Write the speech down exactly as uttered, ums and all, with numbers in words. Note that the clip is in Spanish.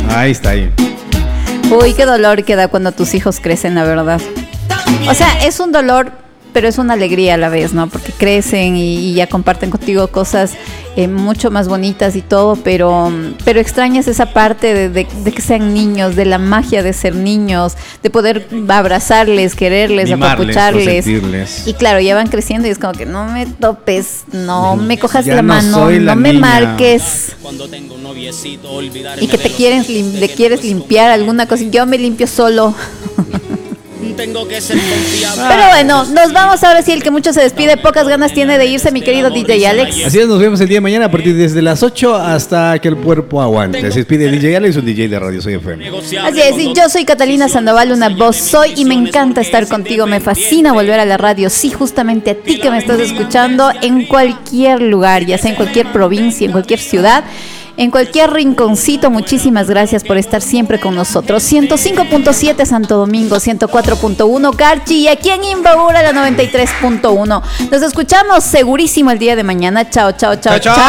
Ahí está, ahí. Uy, qué dolor que da cuando tus hijos crecen, la verdad. O sea, es un dolor, pero es una alegría a la vez, ¿no? Porque crecen y, y ya comparten contigo cosas eh, mucho más bonitas y todo, pero, pero extrañas esa parte de, de, de que sean niños, de la magia de ser niños, de poder abrazarles, quererles, mimarles, apapucharles. consentirles. Y claro, ya van creciendo y es como que no me topes, no me cojas Ya la no mano, soy la no me niña. marques. Y que te quieres, lim- te quieres limpiar alguna cosa. Yo me limpio solo. Tengo que ser confiable. Pero bueno, nos vamos ahora sí, el que mucho se despide, pocas ganas tiene de irse, mi querido D J Alex. Así es, nos vemos el día de mañana a partir desde las ocho hasta que el cuerpo aguante. Se despide D J Alex, un D J de Radio Soy F M. Así es, y yo soy Catalina Sandoval, una voz soy y me encanta estar contigo, me fascina volver a la radio, sí, justamente a ti que me estás escuchando en cualquier lugar, ya sea en cualquier provincia, en cualquier ciudad, en cualquier rinconcito. Muchísimas gracias por estar siempre con nosotros. ciento cinco punto siete Santo Domingo, ciento cuatro punto uno Carchi y aquí en Imbabura la noventa y tres punto uno. Nos escuchamos segurísimo el día de mañana. Chao, chao, chao, chao. Chao, chao.